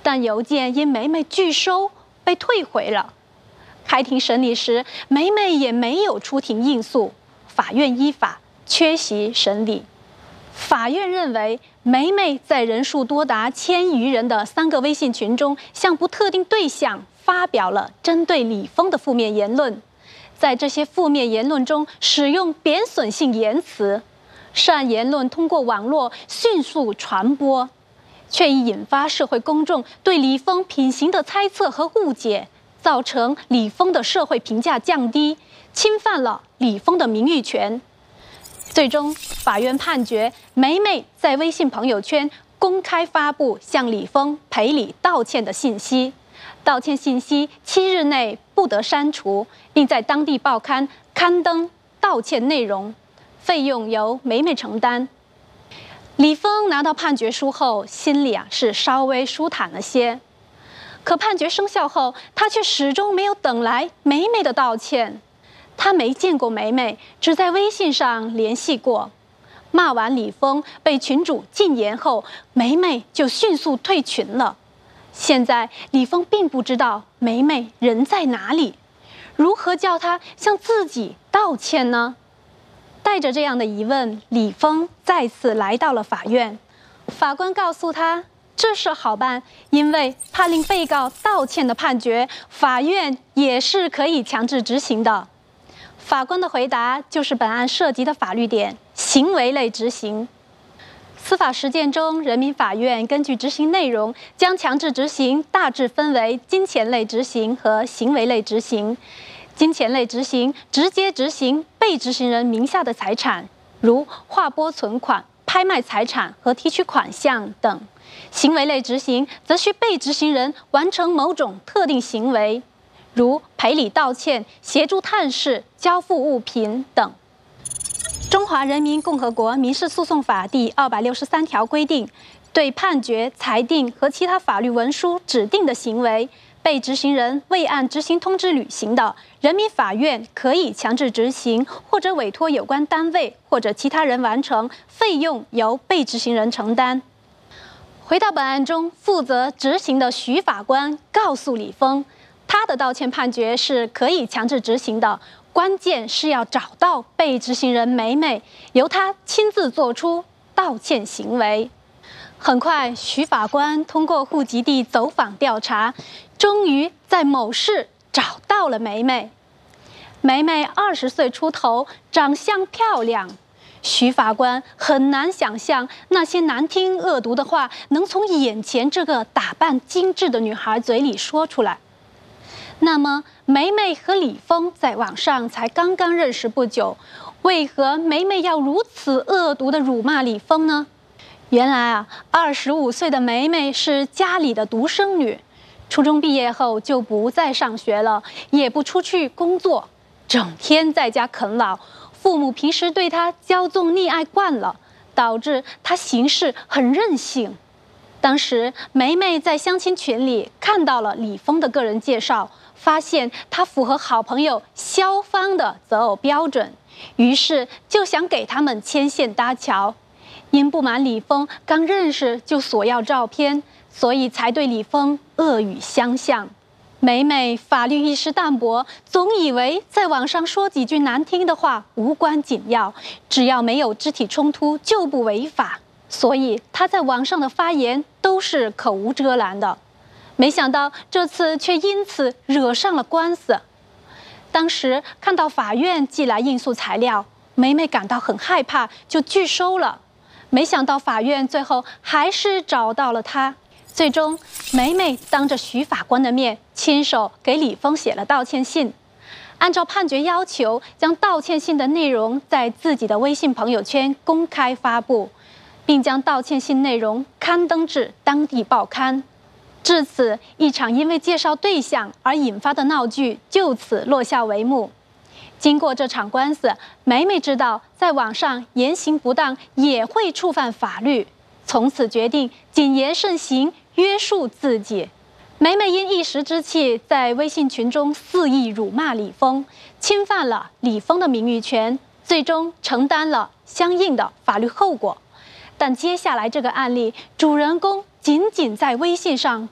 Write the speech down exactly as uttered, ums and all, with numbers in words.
但邮件因梅梅拒收被退回了。开庭审理时，梅梅也没有出庭应诉，法院依法缺席审理。法院认为，梅梅在人数多达千余人的三个微信群中，向不特定对象发表了针对李峰的负面言论，在这些负面言论中使用贬损性言辞，涉案言论通过网络迅速传播，却已引发社会公众对李峰品行的猜测和误解，造成李峰的社会评价降低，侵犯了李峰的名誉权。最终，法院判决梅梅在微信朋友圈公开发布向李峰赔礼道歉的信息，道歉信息七日内不得删除，并在当地报刊刊登道歉内容，费用由梅梅承担。李峰拿到判决书后，心里啊是稍微舒坦了些，可判决生效后，他却始终没有等来梅梅的道歉。他没见过梅梅，只在微信上联系过。骂完李峰被群主禁言后，梅梅就迅速退群了。现在李峰并不知道梅梅人在哪里，如何叫她向自己道歉呢？带着这样的疑问，李峰再次来到了法院。法官告诉他，这事好办，因为判令被告道歉的判决，法院也是可以强制执行的。法官的回答就是本案涉及的法律点——行为类执行。司法实践中，人民法院根据执行内容，将强制执行大致分为金钱类执行和行为类执行。金钱类执行直接执行被执行人名下的财产，如划拨存款、拍卖财产和提取款项等；行为类执行则需被执行人完成某种特定行为，如赔礼道歉、协助探视、交付物品等。中华人民共和国民事诉讼法第二百六十三条规定，对判决、裁定和其他法律文书指定的行为，被执行人未按执行通知履行的，人民法院可以强制执行，或者委托有关单位或者其他人完成，费用由被执行人承担。回到本案中，负责执行的徐法官告诉李峰，他的道歉判决是可以强制执行的，关键是要找到被执行人梅梅，由他亲自做出道歉行为。很快，徐法官通过户籍地走访调查，终于在某市找到了梅梅。梅梅二十岁出头，长相漂亮。徐法官很难想象那些难听恶毒的话能从眼前这个打扮精致的女孩嘴里说出来。那么，梅梅和李峰在网上才刚刚认识不久，为何梅梅要如此恶毒地辱骂李峰呢？原来啊，二十五岁的梅梅是家里的独生女，初中毕业后就不再上学了，也不出去工作，整天在家啃老。父母平时对她骄纵溺爱惯了，导致她行事很任性。当时梅梅在相亲群里看到了李峰的个人介绍，发现他符合好朋友肖芳的择偶标准，于是就想给他们牵线搭桥。因不满李峰刚认识就索要照片，所以才对李峰恶语相向。梅梅法律意识淡薄，总以为在网上说几句难听的话无关紧要，只要没有肢体冲突就不违法，所以她在网上的发言都是口无遮拦的。没想到这次却因此惹上了官司。当时看到法院寄来应诉材料，梅梅感到很害怕，就拒收了。没想到法院最后还是找到了她。最终，梅梅当着徐法官的面，亲手给李峰写了道歉信。按照判决要求，将道歉信的内容在自己的微信朋友圈公开发布，并将道歉信内容刊登至当地报刊。至此，一场因为介绍对象而引发的闹剧就此落下帷幕。经过这场官司，梅梅知道在网上言行不当也会触犯法律，从此决定谨言慎行，约束自己。梅梅因一时之气，在微信群中肆意辱骂李峰，侵犯了李峰的名誉权，最终承担了相应的法律后果。但接下来这个案例，主人公仅仅在微信上